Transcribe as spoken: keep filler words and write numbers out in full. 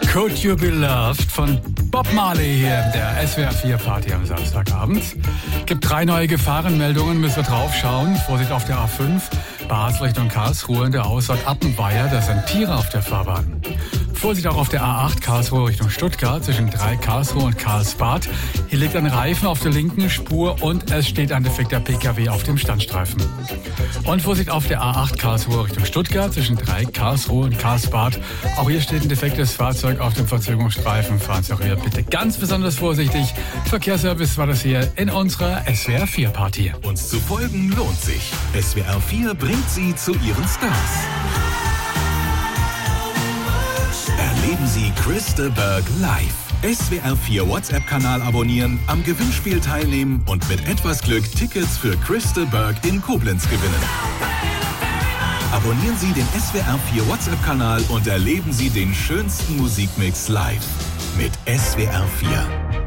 Could You Be Loved von Bob Marley hier in der S W R vier Party am Samstagabend. Gibt drei neue Gefahrenmeldungen, müssen wir drauf schauen. Vorsicht auf der A fünf, Basel Richtung Karlsruhe in der Ausfahrt Appenweier, da sind Tiere auf der Fahrbahn. Vorsicht auch auf der A acht Karlsruhe Richtung Stuttgart zwischen drei Karlsruhe und Karlsbad. Hier liegt ein Reifen auf der linken Spur und es steht ein defekter P K W auf dem Standstreifen. Und Vorsicht auf der A acht Karlsruhe Richtung Stuttgart zwischen drei Karlsruhe und Karlsbad. Auch hier steht ein defektes Fahrzeug auf dem Verzögerungsstreifen. Fahren Sie auch hier bitte ganz besonders vorsichtig. Verkehrsservice war das hier in unserer S W R vier Party. Uns zu folgen lohnt sich. S W R vier bringt Sie zu Ihren Stars. Erleben Sie Chris de Burgh live. S W R vier WhatsApp-Kanal abonnieren, am Gewinnspiel teilnehmen und mit etwas Glück Tickets für Chris de Burgh in Koblenz gewinnen. Abonnieren Sie den S W R vier WhatsApp-Kanal und erleben Sie den schönsten Musikmix live mit S W R vier.